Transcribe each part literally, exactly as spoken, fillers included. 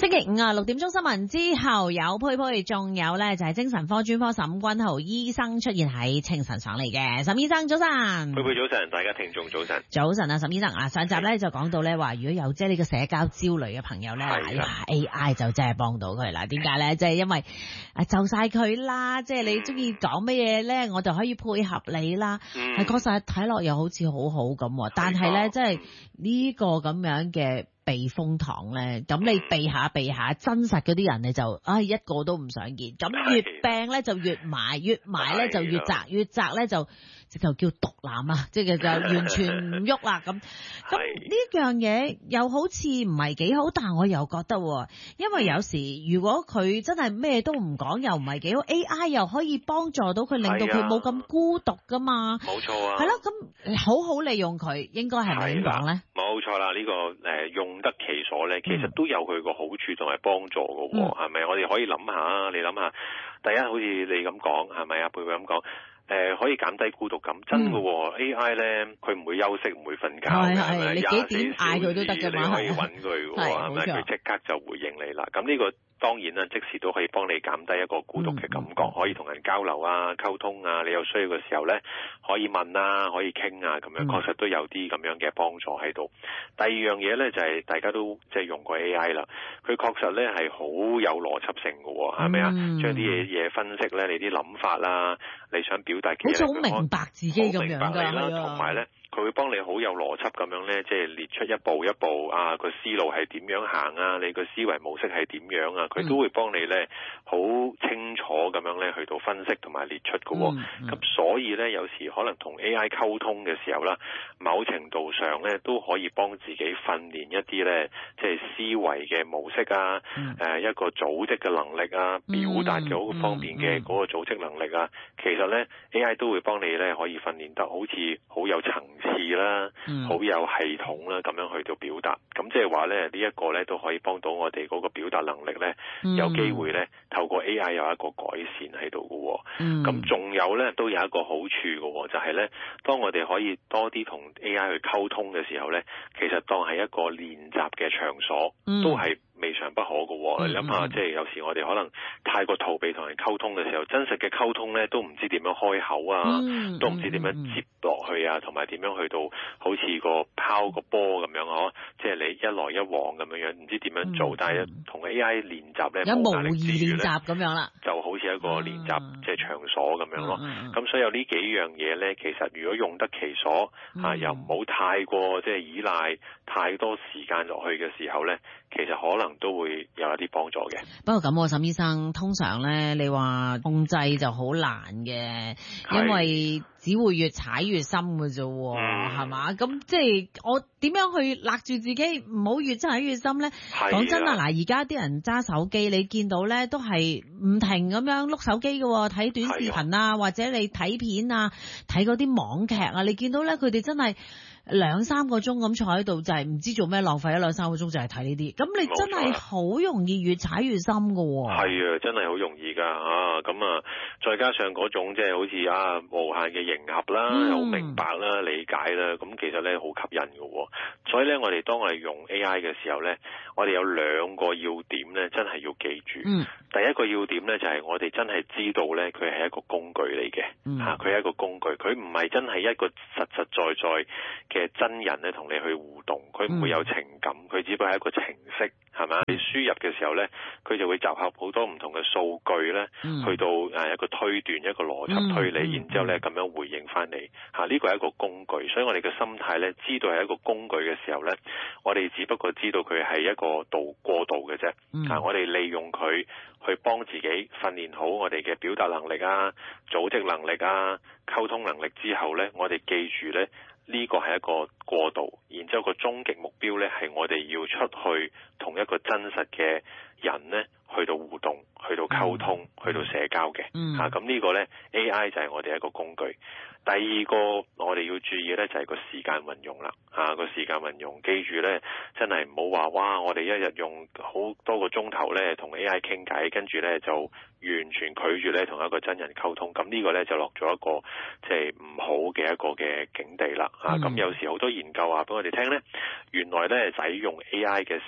星期五啊，六點鐘新聞之後有佩佩，仲有咧就係精神科專科沈君豪醫生出現喺清晨上嚟嘅。沈醫生早晨， 佩佩早晨，大家聽眾早晨。 早晨啊，沈醫生啊，上集咧就講到咧話，如果有即係呢個社交焦慮嘅朋友咧，A I 就真係幫到佢啦。點解咧？即係因為啊就晒佢啦，即係你中意講乜嘢咧，我就可以配合你啦。係確實睇落又好似好好咁，但係咧即係呢個咁樣嘅避風塘咧，咁你避下避下，真實嗰啲人你就唉、哎、一個都唔想見。咁越病咧就越埋，越埋咧就越窄，越窄咧就直頭叫獨攬啊，即係就完全唔喐啦咁。咁呢樣嘢又好似唔係幾好，但我又覺得，因為有時如果佢真係咩都唔講，又唔係幾好 ，A I 又可以幫助到佢，令到佢冇咁孤獨噶嘛。 冇錯啊。 係咯，咁好好利用佢，應該係咪咁講咧？ 冇錯啦，呢、這個誒、呃、用得其所咧，其實都有佢個好處同埋幫助噶喎，係、嗯、咪？我哋可以諗下，你諗下，第一好似你咁講，係咪啊？貝貝咁講。誒、呃、可以減低孤獨感，真嘅喎、哦嗯、A I 咧佢唔會休息，唔會瞓覺嘅，係咪？廿四小時嗌佢都得嘅嘛，你可以揾佢嘅喎，係咪？佢即刻就回應你啦。咁呢個當然啦，即時都可以幫你減低一個孤獨嘅感覺，嗯、可以同人交流啊、溝通啊。你有需要嘅時候咧，可以問啊，可以傾啊，咁樣、嗯、確實都有啲咁樣嘅幫助喺度。第二樣嘢咧就係、是、大家都即係用過 A I 啦，佢確實咧係好有邏輯性嘅喎，係咪啊？將啲嘢嘢分析咧，你啲諗法啦，你想表達嘅嘢， 好似好明白自己咁樣㗎， 同埋咧。佢會幫你好有邏輯咁樣咧，即係列出一步一步啊，個思路係點樣行啊，你個思維模式係點樣啊，佢都會幫你咧好清楚咁樣咧去到分析同埋列出嘅喎。咁、嗯嗯、所以咧有時可能同 A I 溝通嘅時候啦，某程度上咧都可以幫自己訓練一啲咧即係思維嘅模式啊，誒、嗯呃、一個組織嘅能力啊，表達嘅好方面嘅嗰個組織能力啊，嗯嗯、其實咧 A I 都會幫你咧可以訓練得好似好有層次啦，好有系統啦，咁樣去到表達，咁即係話咧呢一個咧都可以幫到我哋嗰個表達能力咧，嗯、有機會咧透過 A I 有一個改善喺度嘅。咁仲、嗯、有咧都有一個好處嘅，就係、是、咧當我哋可以多啲同 A I 去溝通嘅時候咧，其實當係一個練習嘅場所，嗯、都係未嘗不可嘅。你諗下，即係有時我哋可能太過逃避同人溝通嘅時候，真實嘅溝通咧都唔知點樣開口啊，嗯、都唔知點樣接落去啊，同埋點樣去到好似個拋個波咁樣嗬，即係你一來一往咁樣樣，唔知點樣做，嗯、但係同 A I 練習咧， 有模擬練習咁樣啦， 就好似一個練習即係場所咁樣咯。咁、嗯嗯、所以有呢幾樣嘢咧，其實如果用得其所、嗯、啊，又唔好太過即係依賴太多時間落去嘅時候咧，其實可能都會有一啲幫助嘅。 不過咁，沈醫生通常咧，你話控制就好難嘅，因為只會越踩越深嘅啫，係嘛、嗯？咁即係我點樣去勒住自己，唔好越踩越深咧？講真啊，嗱，而家啲人揸手機，你見到咧都係唔停咁樣碌手機嘅，睇短視頻啊，或者你睇片啊，睇嗰啲網劇啊，你見到咧佢哋真係兩三個鐘咁坐喺度，就係、是、唔知做咩，浪費咗兩三個鐘就係睇呢啲。咁你真係好容易越踩越深嘅喎。係啊，真係好容易㗎啊！咁啊，再加上嗰種即係好似啊無限嘅迎合啦，好、嗯、明白啦、理解啦，咁其實咧好吸引嘅喎。所以咧，我哋當我哋用 A I 嘅時候咧，我哋有兩個要點咧，真係要記住。嗯。第一個要點咧，就係、是、我哋真係知道咧，佢係一個工具嚟嘅。嗯。嚇、啊，佢係一個工具，佢唔係真係一個實實在在嘅真人咧，同你去互動，佢唔會有情感，佢只不過係一個程式，係咪？你輸入嘅時候咧，佢就會集合好多唔同嘅數據咧，嗯、去到誒一個推斷、一個邏輯推理，嗯嗯、然之後咧咁樣回應翻你。嚇、啊，呢個係一個工具，所以我哋嘅心態咧，知道係一個工具嘅時候咧，我哋只不過知道佢係一個度過渡嘅啫。嗯、啊，我哋利用佢去幫自己訓練好我哋嘅表達能力啊、組織能力啊、溝通能力之後咧，我哋記住咧。呢個係一個過渡，然之後個終極目標呢係我哋要出去同一個真實嘅人呢去到互動、去到溝通、嗯、去到社交嘅。嗯，嚇咁呢個呢 A I 就係我哋一個工具。第二個我哋要注意呢就係個時間運用啦。嚇個時間運用，記住呢真係唔好話哇！我哋一日用好多個鐘頭呢同 A I 傾偈，跟住呢就完全拒絕呢同一個真人溝通。咁呢個呢就落咗一個即係唔好嘅一個嘅境地啦。啊，咁、嗯、有時好多研究話俾我哋聽咧，原來咧使用 A I 嘅時數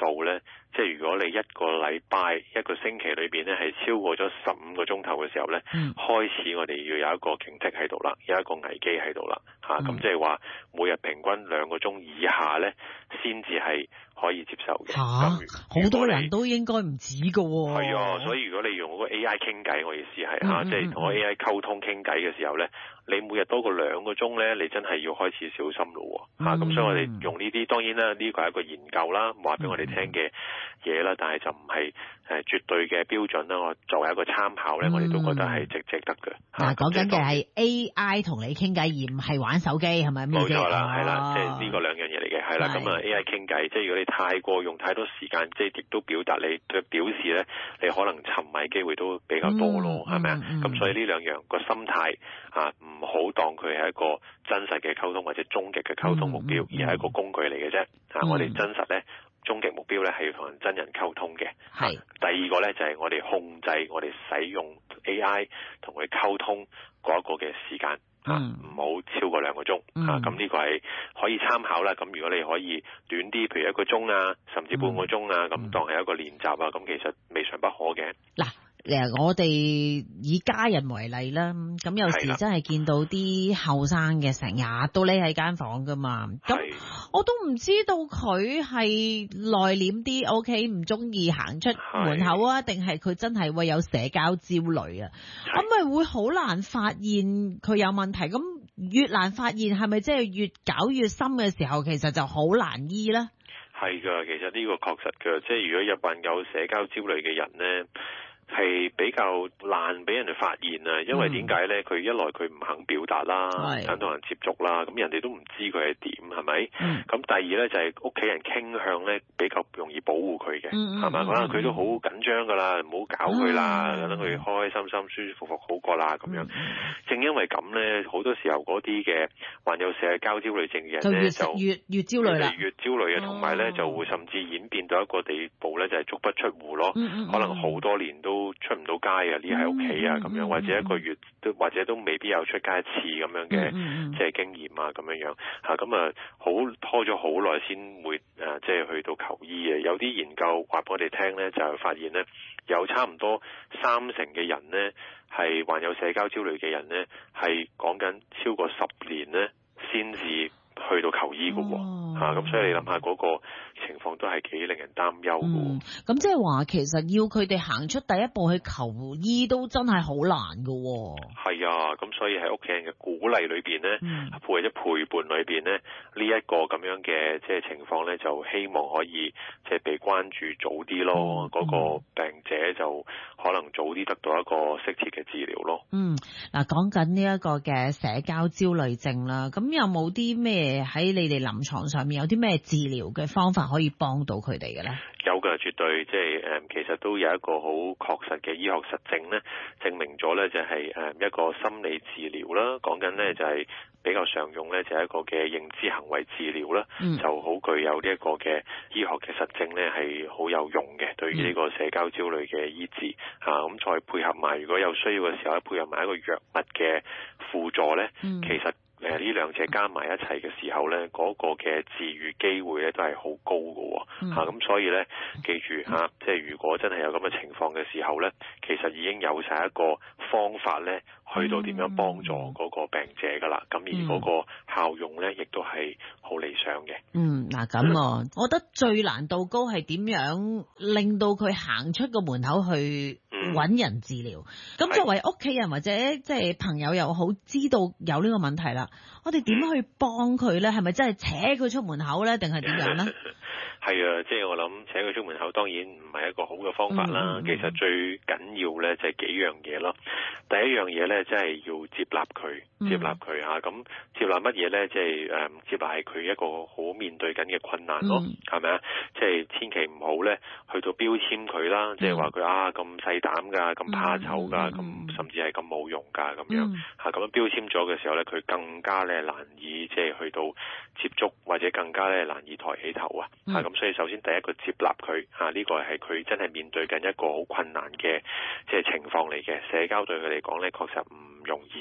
數咧，即係如果你一個禮拜一個星期裏邊咧係超過咗十五個鐘頭嘅時候咧，嗯、開始我哋要有一個警惕喺度啦，有一個危機喺度啦，嚇咁、嗯啊、即係話每日平均兩個鐘以下咧，先至係可以接受嘅。 嚇、啊，好多人都應該唔止㗎喎。 係啊，所以如果你用嗰個 A I 傾偈，我意思係嚇，即係同個 A I 溝通傾偈嘅時候咧，你每日多過兩個鐘咧，你真係要開始小心咯喎。嚇咁、嗯啊、所以我哋用呢啲，當然啦，呢個係一個研究啦，話俾我哋聽嘅嘢啦，但係就唔係誒絕對嘅標準啦。我作為一個參考咧，我哋都覺得係值值得嘅。 嗱、嗯，講緊嘅係 A I 同你傾偈，而唔係玩手機，係咪？ 冇錯啦，係啦，即係呢個兩樣嘢嚟嘅，係啦。咁啊 A I 傾偈，即係如果你太過用太多時間，即係亦都表達你嘅表示咧，你可能沉迷機會都比較多咯，係咪啊？咁、嗯、所以呢兩樣個心態啊，唔好當佢係一個真實嘅溝通或者終極嘅溝通目標，嗯、而係一個工具嚟嘅啫。啊、嗯，我哋真實咧，終極目標咧係要同人真人溝通嘅。係是。第二個咧就係、是、我哋控制我哋使用 A I 同佢溝通嗰一個嘅時間。嗯，唔好超過兩個鐘、嗯、啊！咁呢個係可以參考啦。咁如果你可以短啲，譬如一個鐘啊，甚至半個鐘啊，咁、嗯、當係一個練習啊，咁其實未嘗不可嘅。嗱。 誒，我哋以家人為例啦，咁有時真係見到啲後生嘅成日都匿喺間房噶嘛，咁我都唔知道佢係內斂啲，OK，唔中意行出門口啊，定係佢真係會有社交焦慮啊？咁咪會好難發現佢有問題，咁越難發現係咪即係越搞越深嘅時候，其實就好難醫咧？ 係噶，其實呢個確實噶，即係如果有患有社交焦慮嘅人咧，係比較難俾人哋發現啊，因為點解咧？佢一來佢唔肯表達啦，唔肯同人接觸啦，咁人哋都唔知佢係點，係咪？咁、嗯、第二咧就係屋企人傾向咧比較容易保護佢嘅，係咪？可能佢都好緊張噶啦，唔好搞佢啦，等佢開開心心、舒舒服服好過啦咁樣。嗯、正因為咁咧，好多時候嗰啲嘅患有社交焦慮症嘅人咧，就越越焦慮啦， 越焦慮啊，同埋咧就會甚至演變到一個地步咧，就係足不出戶咯，嗯嗯嗯、可能好多年都都出唔到街啊，匿喺屋企啊咁樣，或者一個月都或者都未必有出街一次咁樣嘅，即係經驗啊咁樣樣嚇，咁啊好拖咗好耐先會誒即係去到求醫嘅。有啲研究話俾我哋聽咧，就係發現咧有差唔多三成嘅人咧係患有社交焦慮嘅人咧係講緊超過十年咧先至去到求醫嘅喎嚇，咁所以你諗下嗰個情況都係幾令人擔憂嘅。 咁即係話其實要佢哋行出第一步去求醫都真係好難嘅。 係啊，咁所以喺屋企人嘅鼓勵裏邊咧，嗯、或者陪伴裏邊咧，呢、這、一個咁樣嘅即係情況咧，就希望可以即係被關注早啲咯。嗰、嗯、個病者就可能早啲得到一個適切嘅治療咯。 嗯，嗱，講緊呢一個嘅社交焦慮症啦，咁有冇啲咩喺你哋臨床上面有啲咩治療嘅方法可以幫到佢哋嘅咧？ 有嘅，絕對即係誒，其實都有一個好確實嘅醫學實證咧，證明咗咧就係誒一個心理治療啦。講緊咧就係比較常用咧就係一個嘅認知行為治療啦，嗯、就好具有呢一個嘅醫學嘅實證咧係好有用嘅，對於呢個社交焦慮嘅醫治嚇。咁、嗯啊、再配合埋如果有需要嘅時候，配合埋一個藥物嘅輔助咧，嗯、其實。誒，呢兩者加埋一齊嘅時候咧，嗰、那個嘅治愈機會咧都係好高㗎，吓咁、嗯啊、所以咧，記住吓、啊，即係如果真係有咁嘅情況嘅時候咧，其實已經有晒一個方法咧，去到點樣幫助嗰個病者噶啦，咁、嗯、而嗰個效用咧，亦都係好理想嘅。嗯， 嗱咁啊，我覺得最難度高係點樣令到佢行出個門口去揾人治療。咁、嗯、作為屋企人或者即係朋友又好，知道有呢個問題啦。我哋點去幫佢咧？係咪真係扯佢出門口咧？定係點樣咧？ 係啊，即係我諗扯佢出門口，當然唔係一個好嘅方法啦。嗯嗯、其實最緊要咧就係幾樣嘢咯。第一樣嘢咧，即係要接納佢，接納佢吓。咁、嗯、接納乜嘢咧？即係誒，接納係佢一個好面對緊嘅困難咯，係咪啊？即係千祈唔好咧去到標籤佢啦，即係話佢啊咁細膽噶，咁怕醜噶，咁、嗯、甚至係咁冇用噶咁樣吓。咁、嗯、樣標籤咗嘅時候咧，佢更加咧難以即係去到接觸，或者更加咧難以抬起頭啊。吓咁、嗯。所以首先第一個接納佢嚇，呢個係佢真係面對緊一個好困難嘅即係情況嚟嘅。社交對佢嚟講咧確實唔容易嘅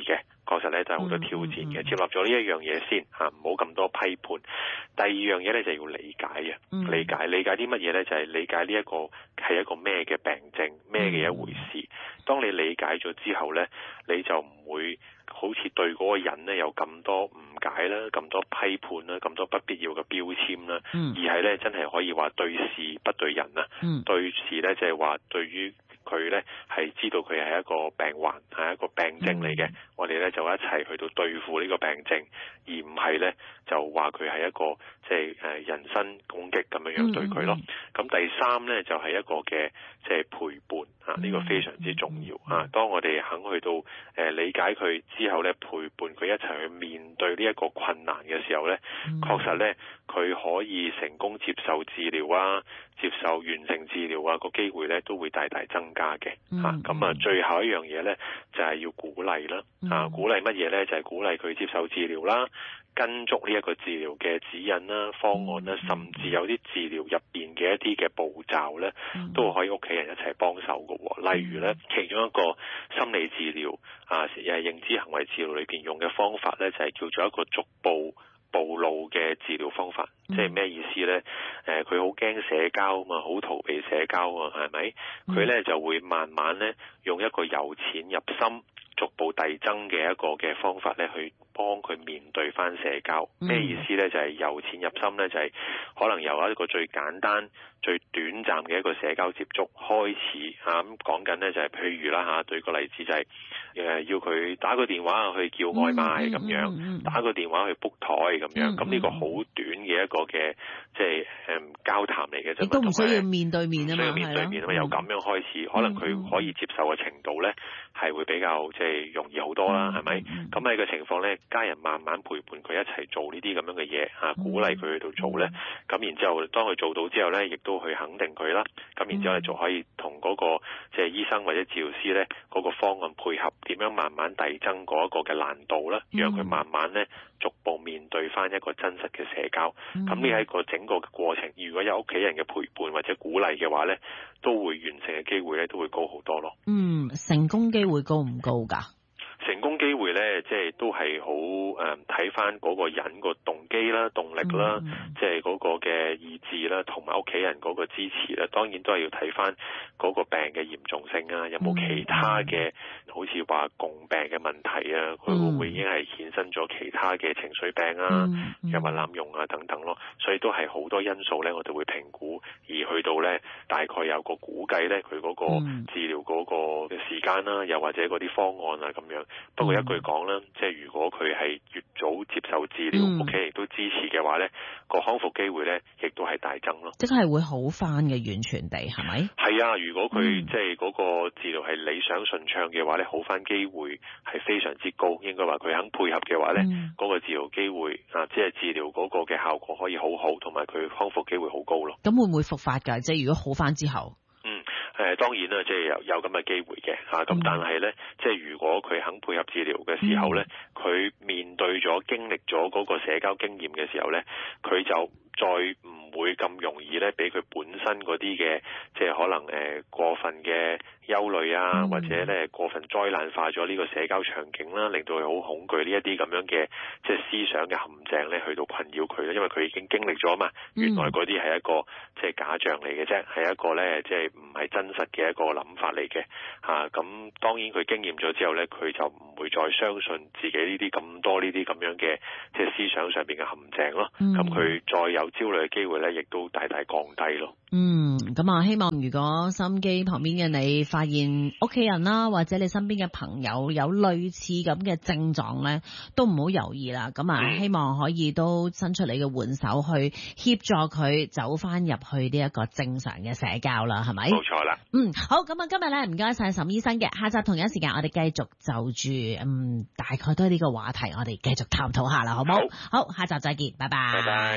確實咧就係好多挑戰嘅。接納咗呢一樣嘢先嚇，唔好咁多批判。第二樣嘢咧就要理解嘅， 嗯、 理解理解啲乜嘢咧？就係、是、理解呢一個係一個咩嘅病症，咩嘅一回事。當你理解咗之後咧，你就唔會好似對嗰個人咧有咁多誤解啦、咁多批判啦、咁多不必要嘅標籤啦， 嗯、 而係咧真係可以話對事不對人啊。 嗯、對事咧就係話對於佢咧係知道佢係一個病患，係一個病症嚟嘅，嗯、我哋咧就一齊去到對付呢個病症，而唔係咧就話佢係一個即係誒人身攻擊咁樣樣對佢咯。咁、嗯、第三咧就係、是、一個嘅即係陪伴啊，呢、這個非常之重要啊。當我哋肯去到誒、呃、理解佢之後咧，陪伴佢一齊去面對呢一個困難嘅時候咧，嗯、確實咧佢可以成功接受治療啊，接受完成治療啊，個機會咧都會大大增加嘅嚇。咁、嗯、啊，最後一樣嘢咧就係、是、要鼓勵啦。嗯、啊，鼓勵乜嘢咧？就係、是、鼓勵佢接受治療啦，跟足呢一個治療嘅指引啦、方案啦，嗯、甚至有啲治療入邊嘅一啲嘅步驟咧，嗯、都可以屋企人一齊幫手嘅。例如咧，其中一個心理治療啊，誒認知行為治療裏邊用嘅方法咧，就係、是、叫做一個逐步暴露嘅治療方法。嗯、即係咩意思咧？誒、呃，佢好驚社交啊嘛，好逃避社交啊，係咪？佢咧、嗯、就會慢慢咧用一個由淺入深、逐步遞增嘅一個嘅方法咧，去幫佢面對翻社交。咩、嗯、意思咧？就係、是、由淺入深咧，就係、是、可能由一個最簡單、最短暫嘅一個社交接觸開始嚇。咁講緊咧就係、是、譬如啦嚇，對個例子就係、是、誒要佢打個電話去叫外賣咁、嗯、樣，嗯嗯、打個電話去 book 台咁樣。咁呢、嗯嗯、個好短嘅一個嘅即係誒交談嚟嘅啫。 都唔需要面對面啊嘛， 需要面對面啊嘛，由咁樣開始，可能佢可以接受嘅程度咧係會比較即係容易好多啦，係咪？咁喺個情況咧，家人慢慢陪伴佢一齊做呢啲咁樣嘅嘢嚇，鼓勵佢去到做咧。咁、嗯、然之後，當佢做到之後咧，亦都去肯定佢啦。咁然之後咧，就可以同嗰、那個即係、就是、醫生或者治療師咧嗰、那個方案配合，點樣慢慢遞增嗰一個嘅難度啦，讓佢慢慢咧逐步面對翻一個真實嘅社交。咁呢喺個整個嘅過程，如果有屋企人嘅陪伴或者鼓勵嘅話咧，都會完成嘅機會咧都會高好多咯。 嗯，成功機會高唔高㗎？ 成功機會咧，即係都係好誒，睇翻嗰個人個動機啦、動力啦，嗯、即係嗰個嘅意志啦，同埋屋企人嗰個支持啦。當然都係要睇翻嗰個病嘅嚴重性啊，有冇其他嘅、嗯、好似話共病嘅問題啊？佢、嗯、會唔會已經係衍生咗其他嘅情緒病啊、嗯、藥物濫用啊等等咯？所以都係好多因素咧，我哋會評估而去到咧，大概有個估計咧，佢嗰個治療嗰個嘅時間啦，又或者嗰啲方案啊咁樣。不過一句講啦，即係如果佢係越早接受治療，屋企人亦都支持嘅話咧，個康復機會咧亦都係大增咯。 即係會好翻嘅，完全地係咪？係啊，如果佢、嗯、即係嗰個治療係理想順暢嘅話咧，好翻機會係非常之高。應該話佢肯配合嘅話咧，嗰、嗯、個治療機會啊，即係治療嗰個嘅效果可以好好，同埋佢康復機會好高咯。咁會唔會復發㗎？即係如果好翻之後？誒、呃、當然啦，即係有有咁嘅機會嘅嚇，咁、啊、但係咧，即係如果佢肯配合治療嘅時候咧，佢、嗯、面對咗經歷咗嗰個社交經驗嘅時候咧，佢就再唔會咁容易咧，俾佢本身嗰啲嘅即係可能誒、呃、過分嘅憂慮啊，嗯、或者咧過分災難化咗呢個社交場景啦，令到佢好恐懼呢一啲咁樣嘅即係思想嘅陷阱咧，去到困擾佢咧，因為佢已經經歷咗嘛，原來嗰啲係一個即係假象嚟嘅啫，係一個咧即係唔係真實嘅一個諗法嚟嘅嚇。咁、啊、當然佢經驗咗之後咧，佢就唔會再相信自己呢啲咁多呢啲咁樣嘅即係思想上邊嘅陷阱咯。咁佢、嗯、再有焦慮嘅機會咧，亦都大大降低咯。嗯，咁啊，希望如果收音機旁邊嘅你發現屋企人啦，或者你身邊嘅朋友有類似咁嘅症狀咧，都唔好猶豫啦。咁啊，嗯、希望可以都伸出你嘅援手去協助佢走翻入去呢一個正常嘅社交啦，係咪？冇錯啦。嗯，好，咁啊，今日咧唔該晒岑醫生嘅，下集同一時間我哋繼續就住嗯大概都係呢個話題，我哋繼續探討下啦，好唔好？好，好，下集再見，拜拜。拜拜。